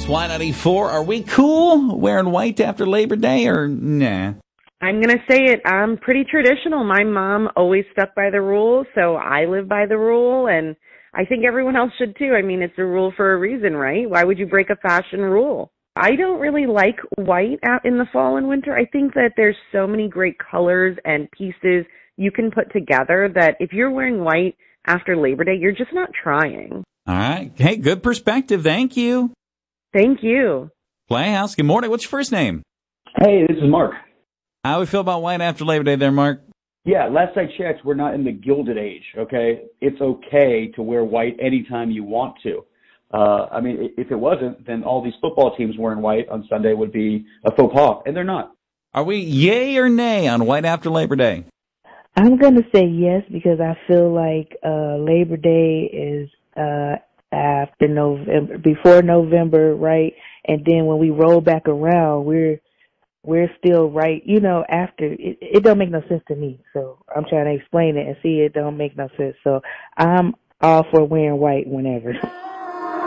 Y94. Are we cool wearing white after Labor Day or nah? I'm going to say it. I'm pretty traditional. My mom always stuck by the rule, so I live by the rule, and I think everyone else should too. I mean, it's a rule for a reason, right? Why would you break a fashion rule? I don't really like white out in the fall and winter. I think that there's so many great colors and pieces you can put together that if you're wearing white after Labor Day, you're just not trying. All right. Hey, good perspective. Thank you. Thank you. Playhouse, good morning. What's your first name? Hey, this is Mark. How we feel about white after Labor Day there, Mark? Yeah, last I checked, we're not in the Gilded Age, okay? It's okay to wear white anytime you want to. I mean, if it wasn't, then all these football teams wearing white on Sunday would be a faux pas, and they're not. Are we yay or nay on white after Labor Day? I'm going to say yes because I feel like Labor Day is after November, before November, right? And then when we roll back around, we're still right, you know, after. It don't make no sense to me. So I'm trying to explain it and see it don't make no sense. So I'm all for wearing white whenever.